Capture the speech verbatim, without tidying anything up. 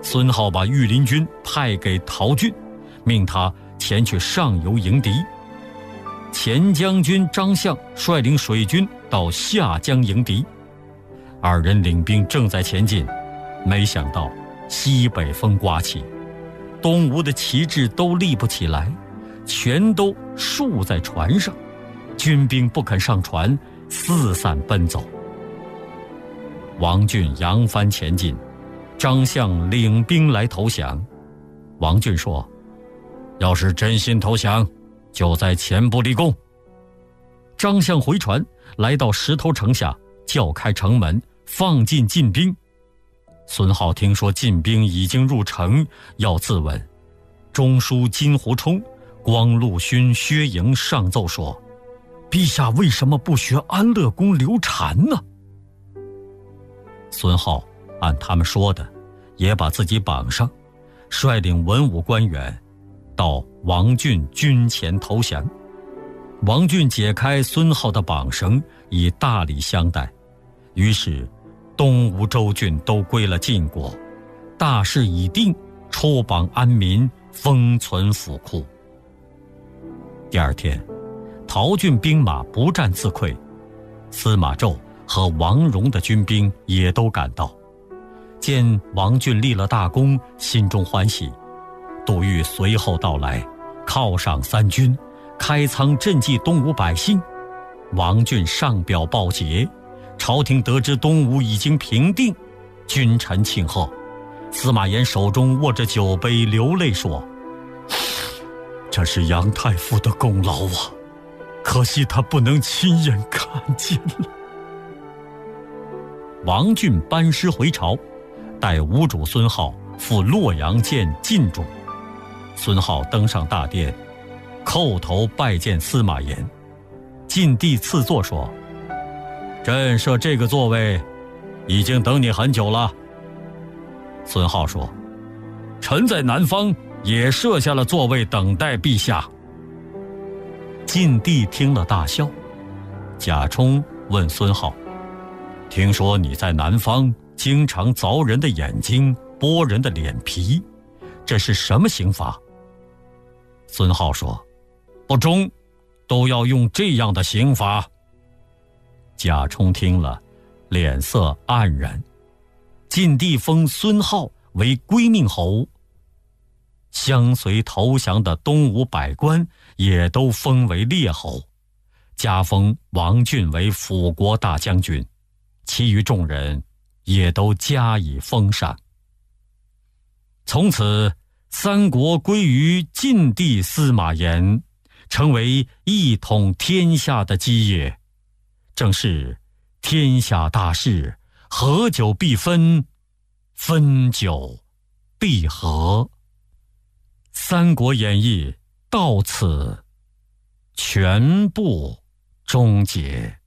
孙皓把御林军派给陶俊，命他前去上游迎敌。前将军张相率领水军到下江迎敌，二人领兵正在前进，没想到西北风刮起，东吴的旗帜都立不起来，全都竖在船上，军兵不肯上船，四散奔走。王俊扬帆前进，张相领兵来投降。王俊说：要是真心投降，就在前部立功。张相回船，来到石头城下，叫开城门，放进晋兵。孙皓听说晋兵已经入城，要自刎。中书金狐冲、光禄勋薛营上奏说：陛下为什么不学安乐公刘禅呢？孙皓按他们说的，也把自己绑上，率领文武官员到王俊军前投降。王俊解开孙皓的绑绳，以大礼相待。于是东吴州郡都归了晋国，大事已定，出榜安民，封存府库。第二天，陶郡兵马不战自溃，司马昭和王戎的军兵也都赶到，见王俊立了大功，心中欢喜。杜预随后到来，犒赏三军，开仓赈济东吴百姓。王俊上表报捷，朝廷得知东吴已经平定，君臣庆贺。司马炎手中握着酒杯，流泪说：这是杨太傅的功劳啊，可惜他不能亲眼看见了。王俊班师回朝，带吴主孙皓赴洛阳见晋主。孙皓登上大殿，叩头拜见司马炎。晋帝赐座说：朕设这个座位已经等你很久了。孙皓说：臣在南方也设下了座位等待陛下。晋帝听了大笑。贾充问孙皓：听说你在南方经常凿人的眼睛，剥人的脸皮，这是什么刑罚？孙皓说：不忠都要用这样的刑罚。贾充听了，脸色黯然。晋帝封孙皓为归命侯，相随投降的东吴百官也都封为列侯，加封王俊为辅国大将军，其余众人也都加以封赏。从此三国归于晋帝司马炎，成为一统天下的基业。正是天下大事，合久必分，分久必合。三国演义到此全部终结。